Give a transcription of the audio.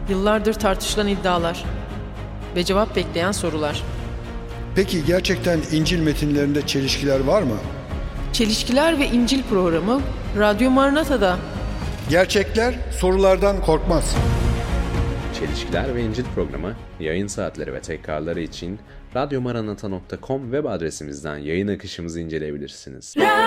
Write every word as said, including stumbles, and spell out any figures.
Yıllardır tartışılan iddialar ve cevap bekleyen sorular. Peki gerçekten İncil metinlerinde çelişkiler var mı? Çelişkiler ve İncil programı Radyo Maranata'da. Gerçekler sorulardan korkmaz. Çelişkiler ve İncil programı yayın saatleri ve tekrarları için radyomaranata nokta com web adresimizden yayın akışımızı inceleyebilirsiniz.